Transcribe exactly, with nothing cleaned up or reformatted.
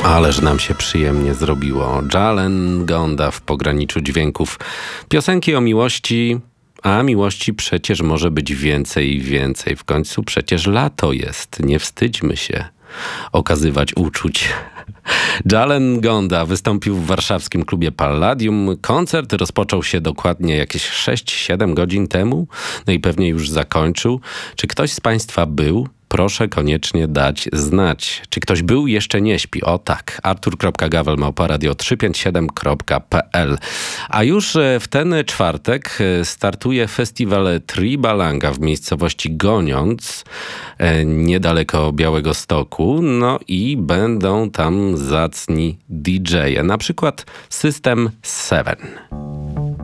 Ależ nam się przyjemnie zrobiło. Jalen Gonda w pograniczu dźwięków. Piosenki o miłości, a miłości przecież może być więcej i więcej. W końcu przecież lato jest. Nie wstydźmy się okazywać uczuć. Jalen Gonda wystąpił w warszawskim klubie Palladium. Koncert rozpoczął się dokładnie jakieś sześć siedem godzin temu. No i pewnie już zakończył. Czy ktoś z Państwa był? Proszę koniecznie dać znać. Czy ktoś był? Jeszcze nie śpi. O tak. artur kropka gawel małpa radio trzysta pięćdziesiąt siedem kropka p l. A już w ten czwartek startuje festiwal Tribalanga w miejscowości Goniąc, niedaleko Białegostoku. No i będą tam zacni didżeje. Na przykład System Seven.